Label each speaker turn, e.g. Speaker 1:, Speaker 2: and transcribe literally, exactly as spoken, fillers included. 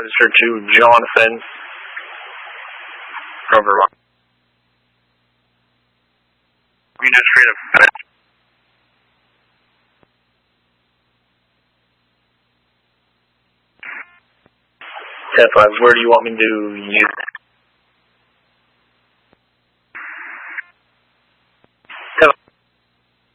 Speaker 1: register to Jonathan. Rover one. Administrative. ten five, where do you want me to use